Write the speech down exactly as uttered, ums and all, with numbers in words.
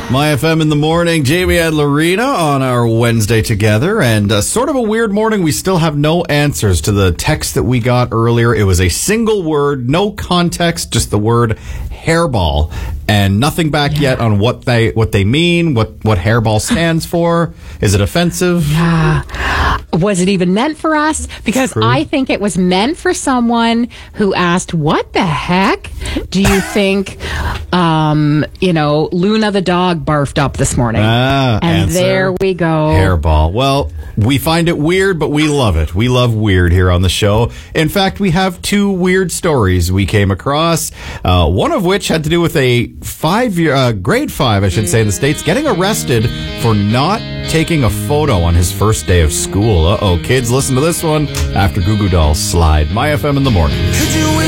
My F M in the morning. Jamie and Lorena on our Wednesday together, and uh, sort of a weird morning. We still have no answers to the text that we got earlier. It was a single word, no context, just the word hairball, and nothing back yeah. yet on what they what they mean, what what hairball stands for. Is it offensive? Yeah. Was it even meant for us? Because True. I think it was meant for someone who asked, what the heck do you think, um, you know, Luna the dog barfed up this morning? Ah, and answer, there we go. Hairball. Well, we find it weird, but we love it. We love weird here on the show. In fact, we have two weird stories we came across, uh, one of which had to do with a five-year, uh, grade five, I should say, in the States, getting arrested for not taking a photo on his first day of school. Uh-oh, kids, listen to this one after Goo Goo Dolls Slide. My F M in the morning.